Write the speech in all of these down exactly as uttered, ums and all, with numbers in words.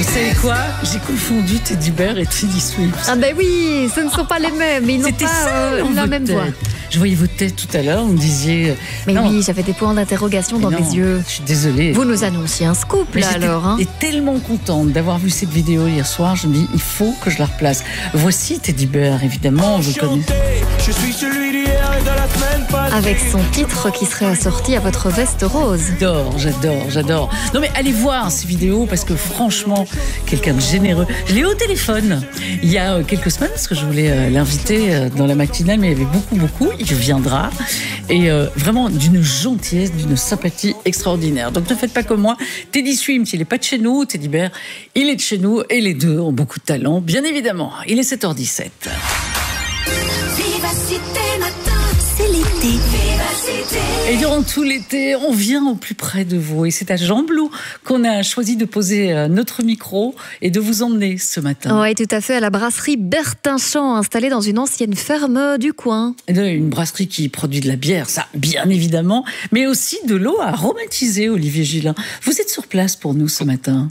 savez quoi? J'ai confondu Teddy Bear et Teddy Swift. Ah ben oui, ce ne sont pas les mêmes, ils n'ont C'était pas ça, euh, dans la votre même tête. voix. Je voyais votre tête tout à l'heure, vous me disiez... Mais non, oui, j'avais des points d'interrogation dans non, les yeux. Je suis désolée. Vous nous annonciez un scoop Mais là j'étais alors. Hein. tellement contente d'avoir vu cette vidéo hier soir, je me dis, il faut que je la replace. Voici Teddy Bear, évidemment, vous connaissez. Je suis celui d'hier et de la semaine passée. Avec son titre qui serait assorti à votre veste rose. J'adore, j'adore, j'adore. Non mais allez voir ces vidéos parce que franchement, quelqu'un de généreux. Je l'ai eu au téléphone il y a quelques semaines parce que je voulais l'inviter dans la matinale, mais il y avait beaucoup, beaucoup. Il viendra et euh, vraiment d'une gentillesse, d'une sympathie extraordinaire. Donc ne faites pas comme moi. Teddy Swift, il n'est pas de chez nous. Teddy Bear, il est de chez nous et les deux ont beaucoup de talent, bien évidemment. Il est sept heures dix-sept. Vivacité matin, c'est l'été. Vivacité. Et durant tout l'été, on vient au plus près de vous. Et c'est à Jean Blou qu'on a choisi de poser notre micro et de vous emmener ce matin. Oui, tout à fait, à la brasserie Bertinchamp, installée dans une ancienne ferme du coin. Une brasserie qui produit de la bière, ça, bien évidemment, mais aussi de l'eau aromatisée, Olivier Gillin. Vous êtes sur place pour nous ce matin.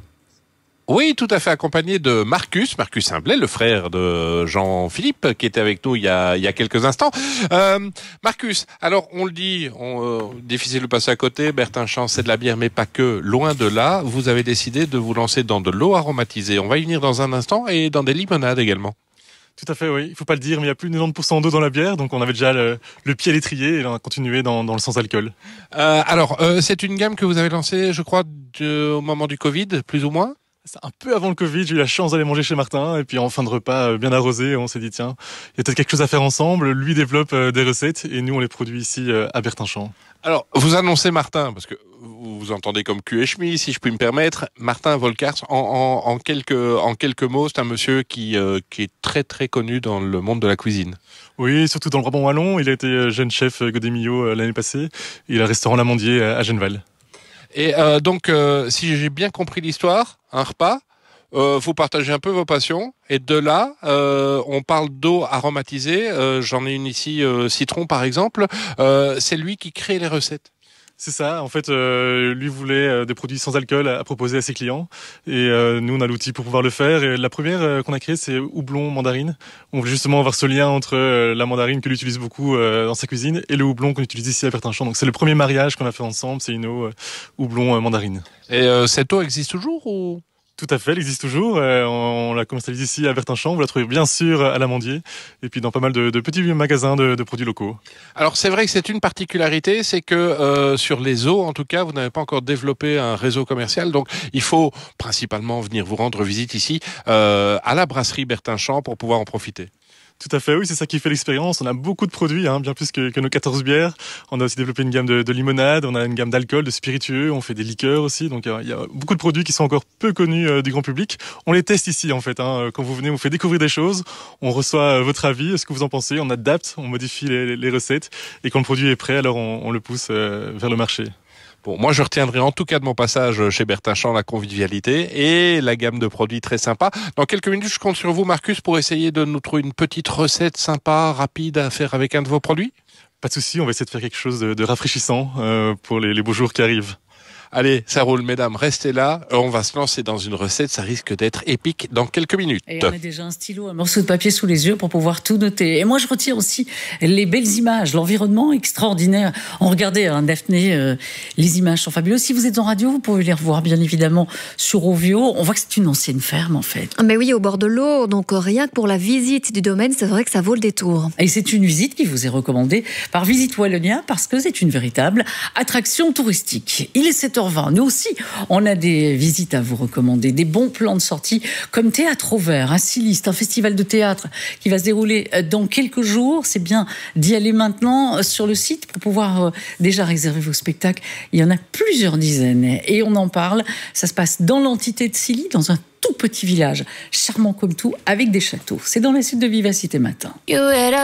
Oui, tout à fait, accompagné de Marcus, Marcus Imblet, le frère de Jean-Philippe, qui était avec nous il y a, il y a quelques instants. Euh, Marcus, alors on le dit, on, euh, difficile de passer à côté, Bertinchamp c'est de la bière, mais pas que, loin de là, vous avez décidé de vous lancer dans de l'eau aromatisée. On va y venir dans un instant, et dans des limonades également. Tout à fait, oui. Il faut pas le dire, mais il y a plus de quatre-vingt-dix pour cent d'eau dans la bière, donc on avait déjà le, le pied à l'étrier et on a continué dans, dans le sans alcool. Euh, alors, euh, c'est une gamme que vous avez lancée, je crois, de, au moment du Covid, plus ou moins. C'est un peu avant le Covid, j'ai eu la chance d'aller manger chez Martin, et puis en fin de repas, bien arrosé, on s'est dit, tiens, il y a peut-être quelque chose à faire ensemble. Lui développe des recettes, et nous, on les produit ici à Bertinchamp. Alors, vous annoncez Martin, parce que vous vous entendez comme cul et chemise, si je puis me permettre. Martin Volkars, en, en, en, quelques, en quelques mots, c'est un monsieur qui, euh, qui est très très connu dans le monde de la cuisine. Oui, surtout dans le Brabant wallon. Il a été jeune chef Godemillot l'année passée. Il a un restaurant L'Amandier à Genneval. Et euh, donc, euh, si j'ai bien compris l'histoire, un repas, euh, vous partagez un peu vos passions. Et de là, euh, on parle d'eau aromatisée. Euh, j'en ai une ici, euh, citron par exemple. Euh, c'est lui qui crée les recettes. C'est ça. En fait, euh, lui voulait euh, des produits sans alcool à, à proposer à ses clients. Et euh, nous, on a l'outil pour pouvoir le faire. Et la première euh, qu'on a créée, c'est houblon mandarine. On veut justement avoir ce lien entre euh, la mandarine que lui utilise beaucoup euh, dans sa cuisine et le houblon qu'on utilise ici à Bertinchamp. Donc c'est le premier mariage qu'on a fait ensemble. C'est une eau euh, houblon euh, mandarine. Et euh, cette eau existe toujours ou... Tout à fait, elle existe toujours. Euh, on, on la commercialise ici à Bertinchamp. Vous la trouvez bien sûr à l'Amandier et puis dans pas mal de, de petits magasins de, de produits locaux. Alors c'est vrai que c'est une particularité, c'est que euh, sur les eaux, en tout cas, vous n'avez pas encore développé un réseau commercial. Donc il faut principalement venir vous rendre visite ici euh, à la brasserie Bertinchamp pour pouvoir en profiter. Tout à fait, oui, c'est ça qui fait l'expérience. On a beaucoup de produits, hein, bien plus que, que nos quatorze bières. On a aussi développé une gamme de, de limonade, on a une gamme d'alcool, de spiritueux, on fait des liqueurs aussi. Donc il y a beaucoup de produits qui sont encore peu connus euh, du grand public. On les teste ici en fait. Hein. Quand vous venez, on vous fait découvrir des choses, on reçoit euh, votre avis, ce que vous en pensez, on adapte, on modifie les, les recettes. Et quand le produit est prêt, alors on, on le pousse euh, vers le marché. Bon, moi, je retiendrai en tout cas de mon passage chez Bertinchamp la convivialité et la gamme de produits très sympa. Dans quelques minutes, je compte sur vous, Marcus, pour essayer de nous trouver une petite recette sympa, rapide à faire avec un de vos produits. Pas de souci, on va essayer de faire quelque chose de, de rafraîchissant euh, pour les, les beaux jours qui arrivent. Allez, ça roule, mesdames, restez là. On va se lancer dans une recette, ça risque d'être épique dans quelques minutes. Et on a déjà un stylo, un morceau de papier sous les yeux pour pouvoir tout noter. Et moi, je retire aussi les belles images, l'environnement extraordinaire. On regardait, hein, Daphné, euh, les images sont fabuleuses. Si vous êtes en radio, vous pouvez les revoir, bien évidemment, sur Ovio. On voit que c'est une ancienne ferme, en fait. Mais oui, au bord de l'eau, donc rien que pour la visite du domaine, c'est vrai que ça vaut le détour. Et c'est une visite qui vous est recommandée par Visite Wallonia parce que c'est une véritable attraction touristique. Il est sept heures vingt. Nous aussi, on a des visites à vous recommander, des bons plans de sortie comme Théâtre au Vert, un Siliste, un festival de théâtre qui va se dérouler dans quelques jours. C'est bien d'y aller maintenant sur le site pour pouvoir déjà réserver vos spectacles. Il y en a plusieurs dizaines et on en parle. Ça se passe dans l'entité de Silly, dans un tout petit village, charmant comme tout, avec des châteaux. C'est dans la suite de Vivacité Matin.